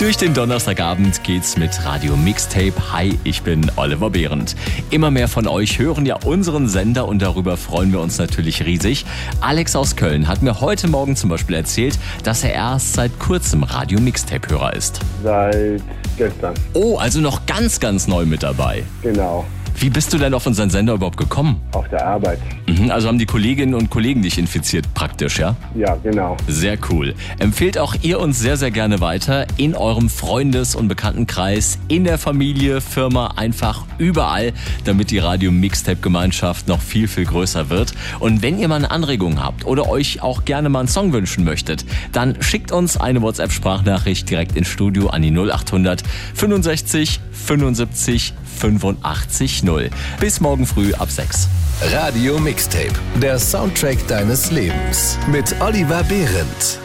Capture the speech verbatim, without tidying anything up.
Durch den Donnerstagabend geht's mit Radio Mixtape. Hi, ich bin Oliver Behrendt. Immer mehr von euch hören ja unseren Sender und darüber freuen wir uns natürlich riesig. Alex aus Köln hat mir heute Morgen zum Beispiel erzählt, dass er erst seit kurzem Radio Mixtape-Hörer ist. Seit gestern. Oh, also noch ganz, ganz neu mit dabei. Genau. Wie bist du denn auf unseren Sender überhaupt gekommen? Auf der Arbeit. Mhm, also haben die Kolleginnen und Kollegen dich infiziert praktisch, ja? Ja, genau. Sehr cool. Empfehlt auch ihr uns sehr, sehr gerne weiter in eurem Freundes- und Bekanntenkreis, in der Familie, Firma, einfach überall, damit die Radio-Mixtape-Gemeinschaft noch viel, viel größer wird. Und wenn ihr mal eine Anregung habt oder euch auch gerne mal einen Song wünschen möchtet, dann schickt uns eine WhatsApp-Sprachnachricht direkt ins Studio an die null achthundert fünfundsechzig fünfundsiebzig fünfundachtzig null. Bis morgen früh ab sechs. Radio Mixtape, der Soundtrack deines Lebens mit Oliver Behrendt.